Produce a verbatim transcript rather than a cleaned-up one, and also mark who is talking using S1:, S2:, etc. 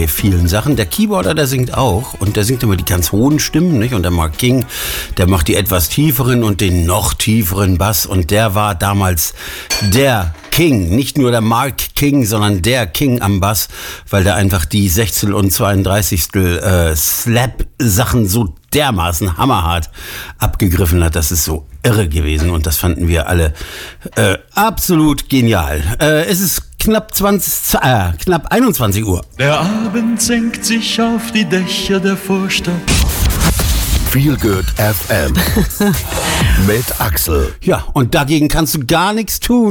S1: bei vielen Sachen. Der Keyboarder, der singt auch und der singt immer die ganz hohen Stimmen, nicht? Und der Mark King, der macht die etwas tieferen und den noch tieferen Bass und der war damals der King, nicht nur der Mark King, sondern der King am Bass, weil der einfach die Sechzehntel und zweiunddreißigstel äh, Slap-Sachen so dermaßen hammerhart abgegriffen hat. Das ist so irre gewesen und das fanden wir alle äh, absolut genial. Äh, es ist knapp zwanzig, äh, knapp einundzwanzig Uhr.
S2: Der Abend senkt sich auf die Dächer der Vorstadt.
S3: Feel Good F M mit Axel.
S1: Ja, und dagegen kannst du gar nichts tun.